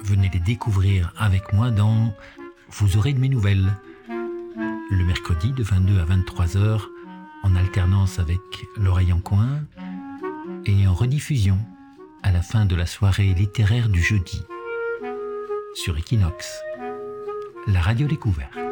venez les découvrir avec moi dans Vous aurez de mes nouvelles, le mercredi de 22 à 23 heures, en alternance avec l'oreille en coin et en rediffusion à la fin de la soirée littéraire du jeudi sur Equinox, la radio découverte.